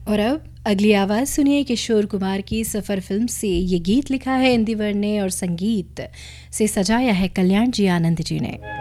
और अब अगली आवाज़ सुनिए किशोर कुमार की सफ़र फिल्म से। ये गीत लिखा है इंदिवर ने और संगीत से सजाया है कल्याण जी आनंद जी ने।